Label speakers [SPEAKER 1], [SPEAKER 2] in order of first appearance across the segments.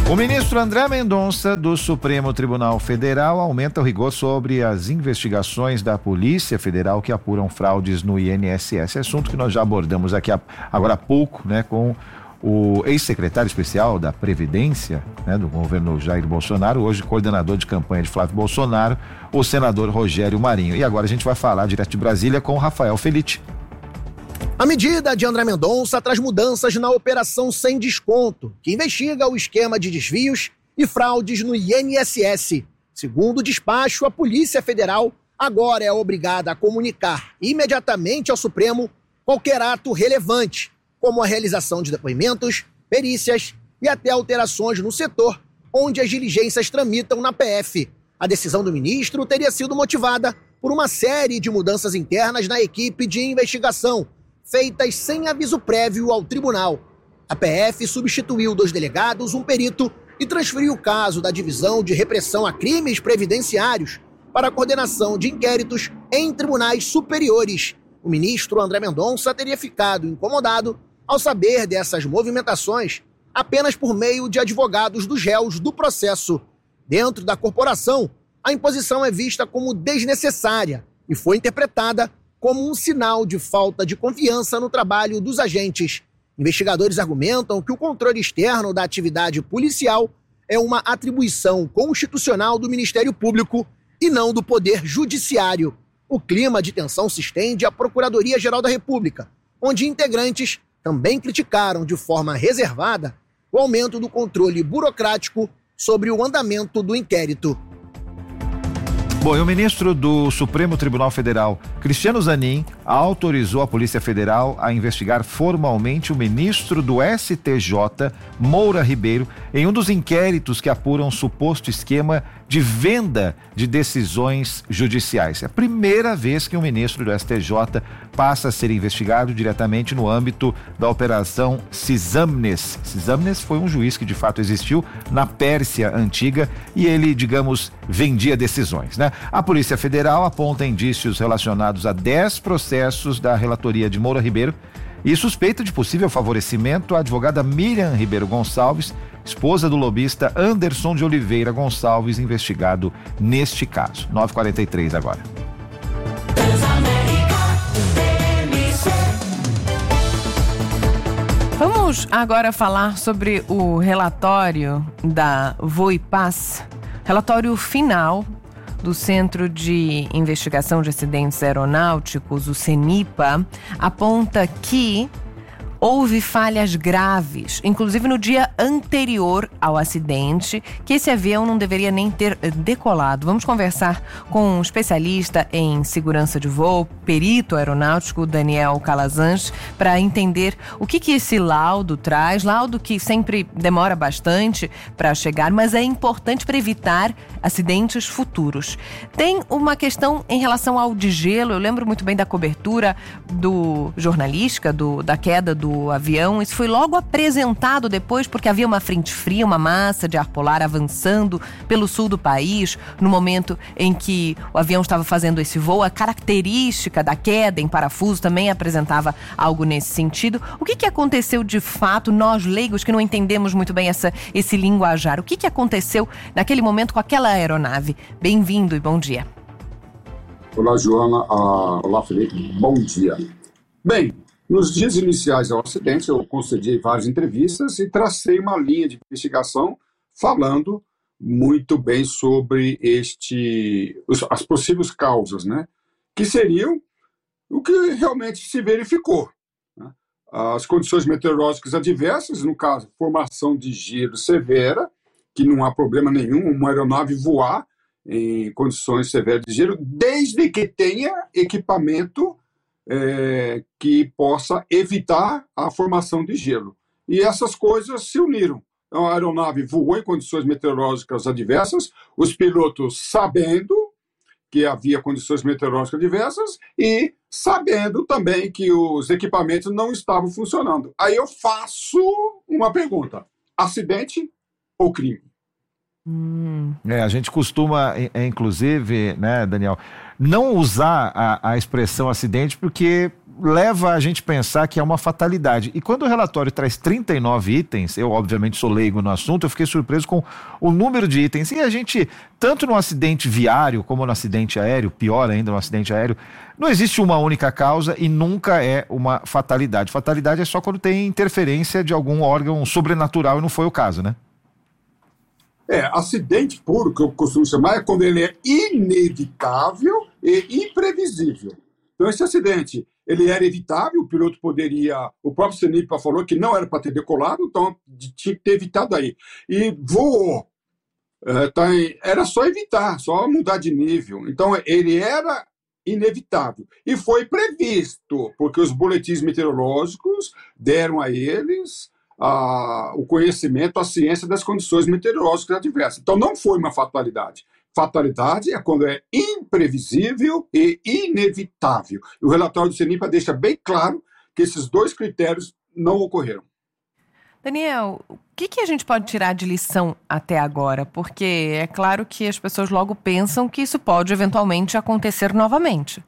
[SPEAKER 1] O ministro André Mendonça, do Supremo Tribunal Federal, aumenta o rigor sobre as investigações da Polícia Federal que apuram fraudes no INSS. Assunto que nós já abordamos aqui agora há pouco, né, com o ex-secretário especial da Previdência, né, do governo Jair Bolsonaro, hoje coordenador de campanha de Flávio Bolsonaro, o senador Rogério Marinho. E agora a gente vai falar direto de Brasília com o Rafael Felitti.
[SPEAKER 2] A medida de André Mendonça traz mudanças na Operação Sem Desconto, que investiga o esquema de desvios e fraudes no INSS. Segundo o despacho, a Polícia Federal agora é obrigada a comunicar imediatamente ao Supremo qualquer ato relevante, como a realização de depoimentos, perícias e até alterações no setor onde as diligências tramitam na PF. A decisão do ministro teria sido motivada por uma série de mudanças internas na equipe de investigação, feitas sem aviso prévio ao tribunal. A PF substituiu 2 delegados, um perito e transferiu o caso da Divisão de Repressão a Crimes Previdenciários para a coordenação de inquéritos em tribunais superiores. O ministro André Mendonça teria ficado incomodado ao saber dessas movimentações apenas por meio de advogados dos réus do processo. Dentro da corporação, a imposição é vista como desnecessária e foi interpretada como um sinal de falta de confiança no trabalho dos agentes. Investigadores argumentam que o controle externo da atividade policial é uma atribuição constitucional do Ministério Público e não do Poder Judiciário. O clima de tensão se estende à Procuradoria-Geral da República, onde integrantes também criticaram de forma reservada o aumento do controle burocrático sobre o andamento do inquérito.
[SPEAKER 1] Bom, e o ministro do Supremo Tribunal Federal, Cristiano Zanin, autorizou a Polícia Federal a investigar formalmente o ministro do STJ, Moura Ribeiro, em um dos inquéritos que apuram suposto esquema de venda de decisões judiciais. É a primeira vez que um ministro do STJ passa a ser investigado diretamente no âmbito da Operação Cisâmnes. Cisâmnes foi um juiz que de fato existiu na Pérsia Antiga e ele, digamos, vendia decisões, né? A Polícia Federal aponta indícios relacionados a 10 processos da relatoria de Moura Ribeiro e suspeita de possível favorecimento à advogada Miriam Ribeiro Gonçalves, esposa do lobista Anderson de Oliveira Gonçalves, investigado neste caso. 9h43 agora.
[SPEAKER 3] Vamos agora falar sobre o relatório da Voipaz, relatório final do Centro de Investigação de Acidentes Aeronáuticos, o CENIPA, aponta que houve falhas graves, inclusive no dia anterior ao acidente, que esse avião não deveria nem ter decolado. Vamos conversar com um especialista em segurança de voo, perito aeronáutico, Daniel Calazans, para entender o que esse laudo traz, laudo que sempre demora bastante para chegar, mas é importante para evitar acidentes futuros. Tem uma questão em relação ao degelo. Eu lembro muito bem da cobertura jornalística da queda do avião. Isso foi logo apresentado depois, porque havia uma frente fria, uma massa de ar polar avançando pelo sul do país, no momento em que o avião estava fazendo esse voo. A característica da queda em parafuso também apresentava algo nesse sentido. O que aconteceu de fato, nós leigos que não entendemos muito bem esse linguajar? O que aconteceu naquele momento com aquela aeronave? Bem-vindo e bom dia.
[SPEAKER 4] Olá, Joana. Olá, Felipe. Bom dia. Bem, nos dias iniciais ao acidente, eu concedi várias entrevistas e tracei uma linha de investigação falando muito bem sobre as possíveis causas, né? Que seriam o que realmente se verificou, né? As condições meteorológicas adversas, no caso, formação de gelo severa, que não há problema nenhum uma aeronave voar em condições severas de gelo, desde que tenha equipamento que possa evitar a formação de gelo. E essas coisas se uniram. Então, a aeronave voou em condições meteorológicas adversas, os pilotos sabendo que havia condições meteorológicas adversas e sabendo também que os equipamentos não estavam funcionando. Aí eu faço uma pergunta: acidente ou crime?
[SPEAKER 1] A gente costuma, inclusive, né, Daniel, não usar a expressão acidente porque leva a gente a pensar que é uma fatalidade. E quando o relatório traz 39 itens, eu obviamente sou leigo no assunto, eu fiquei surpreso com o número de itens. E a gente, tanto no acidente viário como no acidente aéreo, pior ainda no acidente aéreo, não existe uma única causa e nunca é uma fatalidade. Fatalidade é só quando tem interferência de algum órgão sobrenatural e não foi o caso, né?
[SPEAKER 4] Acidente puro, que eu costumo chamar, é quando ele é inevitável e imprevisível. Então, esse acidente, ele era evitável, o piloto poderia... O próprio CENIPA falou que não era para ter decolado, então tinha que ter evitado aí. E voou. Era só evitar, só mudar de nível. Então, ele era inevitável. E foi previsto, porque os boletins meteorológicos deram a eles o conhecimento, a ciência das condições meteorológicas adversas. Então, não foi uma fatalidade. Fatalidade é quando é imprevisível e inevitável. E o relatório do CENIPA deixa bem claro que esses dois critérios não ocorreram.
[SPEAKER 3] Daniel, o que a gente pode tirar de lição até agora? Porque é claro que as pessoas logo pensam que isso pode eventualmente acontecer novamente.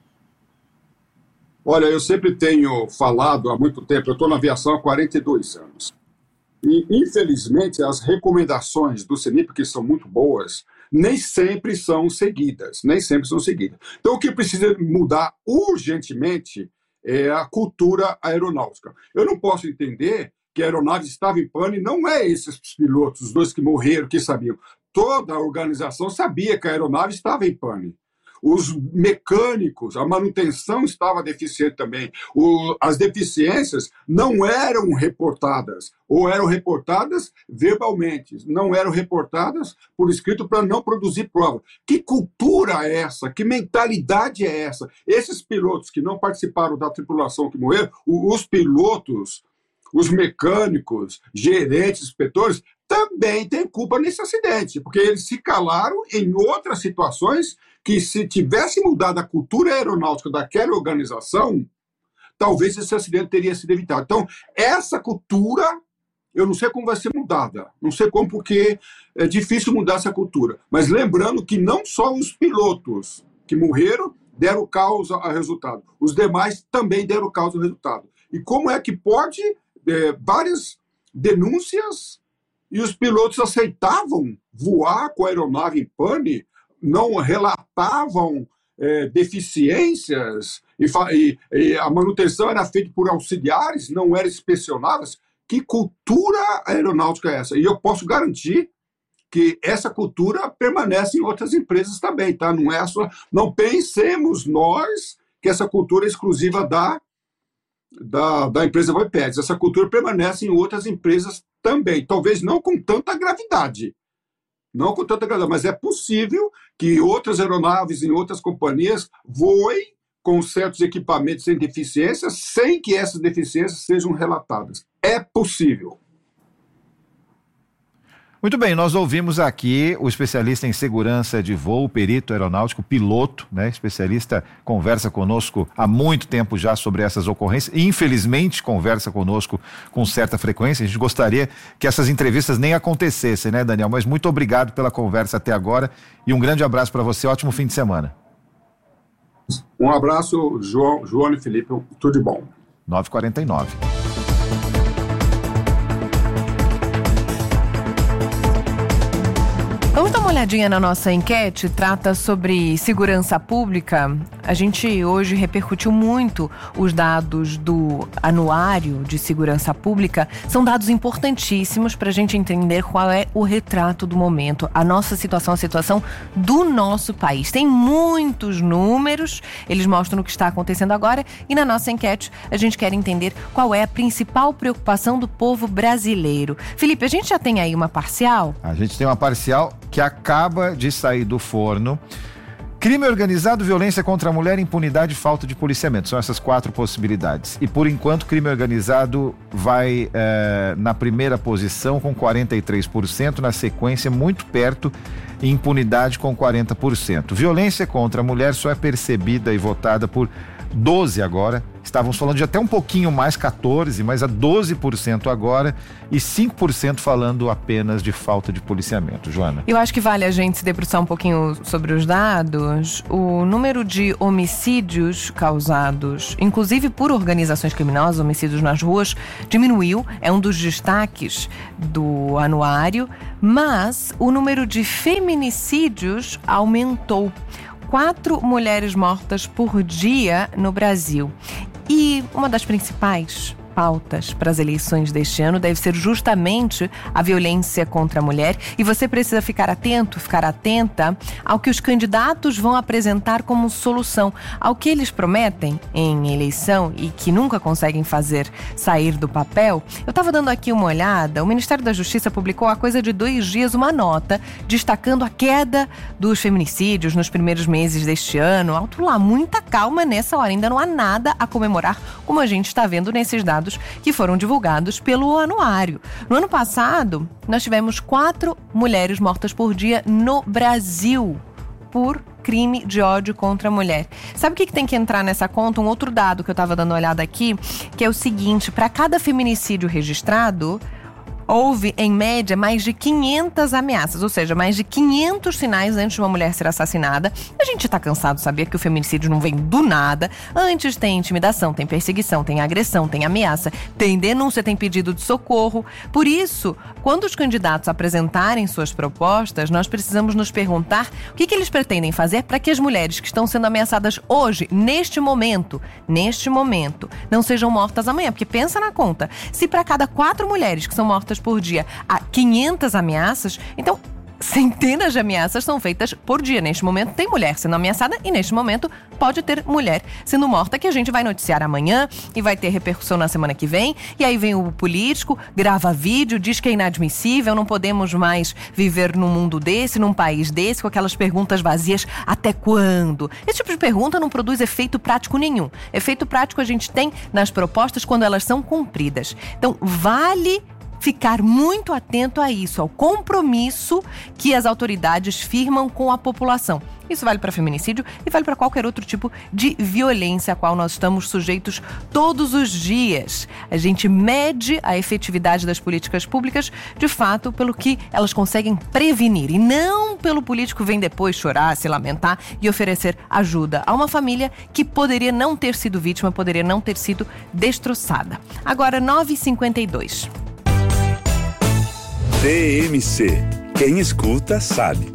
[SPEAKER 4] Olha, eu sempre tenho falado há muito tempo, eu estou na aviação há 42 anos. E, infelizmente, as recomendações do CENIPA, que são muito boas, nem sempre são seguidas. Então, o que precisa mudar urgentemente é a cultura aeronáutica. Eu não posso entender que a aeronave estava em pane, não é esses pilotos, os dois que morreram, que sabiam. Toda a organização sabia que a aeronave estava em pane. Os mecânicos, a manutenção estava deficiente também. As deficiências não eram reportadas, ou eram reportadas verbalmente, não eram reportadas por escrito para não produzir prova. Que cultura é essa? Que mentalidade é essa? Esses pilotos que não participaram da tripulação que morreram, os pilotos, os mecânicos, gerentes, inspetores, também têm culpa nesse acidente, porque eles se calaram em outras situações que, se tivesse mudado a cultura aeronáutica daquela organização, talvez esse acidente teria sido evitado. Então, essa cultura, eu não sei como vai ser mudada, não sei como, porque é difícil mudar essa cultura. Mas lembrando que não só os pilotos que morreram deram causa ao resultado, os demais também deram causa ao resultado. E como é que pode várias denúncias e os pilotos aceitavam voar com a aeronave em pane, não relatavam deficiências e a manutenção era feita por auxiliares, não era inspecionada? Que cultura aeronáutica é essa? E eu posso garantir que essa cultura permanece em outras empresas também, tá? Não pensemos nós que essa cultura é exclusiva da empresa Voipeds. Essa cultura permanece em outras empresas também, talvez não com tanta gravidade, mas é possível que outras aeronaves em outras companhias voem com certos equipamentos sem deficiências, sem que essas deficiências sejam relatadas. É possível.
[SPEAKER 1] Muito bem, nós ouvimos aqui o especialista em segurança de voo, perito aeronáutico, piloto, né? Especialista, conversa conosco há muito tempo já sobre essas ocorrências. Infelizmente, conversa conosco com certa frequência. A gente gostaria que essas entrevistas nem acontecessem, né, Daniel? Mas muito obrigado pela conversa até agora e um grande abraço para você. Ótimo fim de semana.
[SPEAKER 4] Um abraço, João e Felipe. Tudo de bom.
[SPEAKER 1] 9h49.
[SPEAKER 3] Vamos dar uma olhadinha na nossa enquete, trata sobre segurança pública. A gente hoje repercutiu muito os dados do Anuário de Segurança Pública. São dados importantíssimos para a gente entender qual é o retrato do momento, a nossa situação, a situação do nosso país. Tem muitos números, eles mostram o que está acontecendo agora e na nossa enquete a gente quer entender qual é a principal preocupação do povo brasileiro. Felipe, a gente já tem aí uma parcial?
[SPEAKER 1] A gente tem uma parcial que acaba de sair do forno. Crime organizado, violência contra a mulher, impunidade e falta de policiamento. São essas 4 possibilidades. E por enquanto, crime organizado vai na primeira posição com 43%, na sequência muito perto, impunidade com 40%. Violência contra a mulher só é percebida e votada por 12 agora. Estávamos falando de até um pouquinho mais, 14, mas a 12% agora, e 5% falando apenas de falta de policiamento. Joana?
[SPEAKER 3] Eu acho que vale a gente se debruçar um pouquinho sobre os dados. O número de homicídios causados, inclusive por organizações criminosas, homicídios nas ruas, diminuiu. É um dos destaques do anuário, mas o número de feminicídios aumentou. 4 mulheres mortas por dia no Brasil. E uma das principais pautas para as eleições deste ano deve ser justamente a violência contra a mulher, e você precisa ficar atento, ficar atenta ao que os candidatos vão apresentar como solução, ao que eles prometem em eleição e que nunca conseguem fazer sair do papel. Eu estava dando aqui uma olhada, o Ministério da Justiça publicou há coisa de 2 dias uma nota destacando a queda dos feminicídios nos primeiros meses deste ano. Alto lá, muita calma nessa hora, ainda não há nada a comemorar, como a gente está vendo nesses dados que foram divulgados pelo anuário. No ano passado, nós tivemos 4 mulheres mortas por dia no Brasil por crime de ódio contra a mulher. Sabe o que tem que entrar nessa conta? Um outro dado que eu estava dando uma olhada aqui, que é o seguinte: para cada feminicídio registrado, houve, em média, mais de 500 ameaças, ou seja, mais de 500 sinais antes de uma mulher ser assassinada. A gente tá cansado de saber que o feminicídio não vem do nada. Antes tem intimidação, tem perseguição, tem agressão, tem ameaça, tem denúncia, tem pedido de socorro. Por isso, quando os candidatos apresentarem suas propostas, nós precisamos nos perguntar o que eles pretendem fazer para que as mulheres que estão sendo ameaçadas hoje, neste momento, não sejam mortas amanhã. Porque pensa na conta, se para cada 4 mulheres que são mortas por dia há 500 ameaças, então centenas de ameaças são feitas por dia. Neste momento tem mulher sendo ameaçada e neste momento pode ter mulher sendo morta, que a gente vai noticiar amanhã e vai ter repercussão na semana que vem. E aí vem o político, grava vídeo, diz que é inadmissível, não podemos mais viver num mundo desse, num país desse, com aquelas perguntas vazias: até quando? Esse tipo de pergunta não produz efeito prático nenhum. Efeito prático a gente tem nas propostas quando elas são cumpridas. Então vale ficar muito atento a isso, ao compromisso que as autoridades firmam com a população. Isso vale para feminicídio e vale para qualquer outro tipo de violência a qual nós estamos sujeitos todos os dias. A gente mede a efetividade das políticas públicas, de fato, pelo que elas conseguem prevenir, e não pelo político vem depois chorar, se lamentar e oferecer ajuda a uma família que poderia não ter sido vítima, poderia não ter sido destroçada. Agora, 9h52.
[SPEAKER 5] TMC. Quem escuta sabe.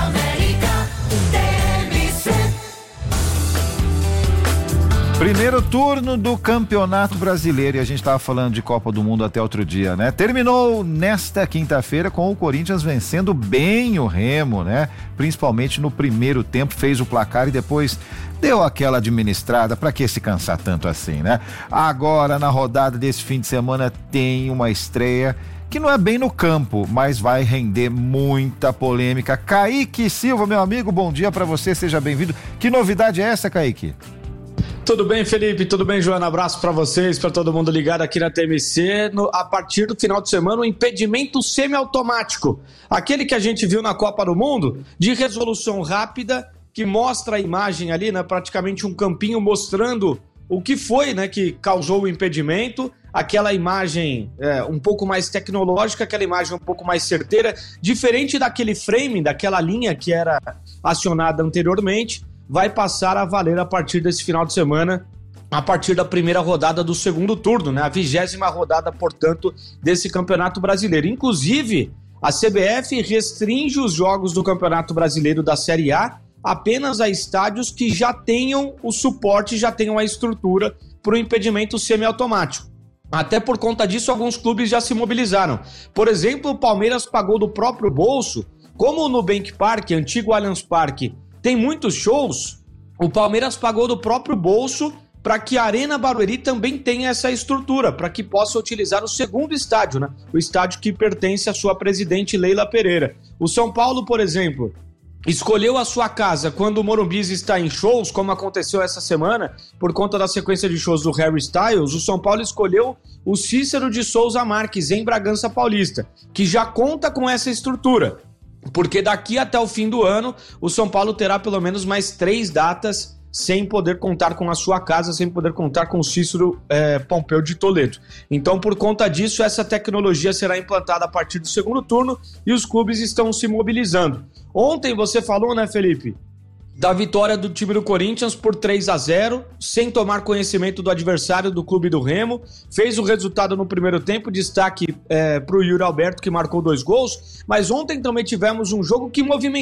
[SPEAKER 1] Primeiro turno do Campeonato Brasileiro, e a gente estava falando de Copa do Mundo até outro dia, né? Terminou nesta quinta-feira com o Corinthians vencendo bem o Remo, né? Principalmente no primeiro tempo, fez o placar e depois deu aquela administrada. Pra que se cansar tanto assim, né? Agora, na rodada desse fim de semana, tem uma estreia que não é bem no campo, mas vai render muita polêmica. Kaique Silva, meu amigo, bom dia pra você, seja bem-vindo. Que novidade é essa, Kaique?
[SPEAKER 6] Tudo bem, Felipe? Tudo bem, Joana? Abraço pra vocês, pra todo mundo ligado aqui na TMC. A partir do final de semana, o impedimento semiautomático, aquele que a gente viu na Copa do Mundo, de resolução rápida, que mostra a imagem ali, né, praticamente um campinho mostrando o que foi, né, que causou o impedimento. Aquela imagem um pouco mais tecnológica, aquela imagem um pouco mais certeira, diferente daquele frame, daquela linha que era acionada anteriormente, vai passar a valer a partir desse final de semana, a partir da primeira rodada do segundo turno, né? A 20ª rodada, portanto, desse Campeonato Brasileiro. Inclusive, a CBF restringe os jogos do Campeonato Brasileiro da Série A apenas a estádios que já tenham o suporte, já tenham a estrutura para o impedimento semiautomático. Até por conta disso, alguns clubes já se mobilizaram. Por exemplo, o Palmeiras pagou do próprio bolso. Como o Nubank Park, antigo Allianz Parque, tem muitos shows, o Palmeiras pagou do próprio bolso para que a Arena Barueri também tenha essa estrutura, para que possa utilizar o segundo estádio, né? O estádio que pertence à sua presidente Leila Pereira. O São Paulo, por exemplo, escolheu a sua casa quando o Morumbi está em shows, como aconteceu essa semana, por conta da sequência de shows do Harry Styles. O São Paulo escolheu o Cícero de Souza Marques, em Bragança Paulista, que já conta com essa estrutura, porque daqui até o fim do ano, o São Paulo terá pelo menos mais 3 datas sem poder contar com a sua casa, sem poder contar com o Cícero Pompeu de Toledo. Então, por conta disso, essa tecnologia será implantada a partir do segundo turno e os clubes estão se mobilizando. Ontem você falou, né, Felipe, da vitória do time do Corinthians por 3-0, sem tomar conhecimento do adversário do clube do Remo, fez o resultado no primeiro tempo, destaque para o Yuri Alberto, que marcou 2 gols, mas ontem também tivemos um jogo que movimentou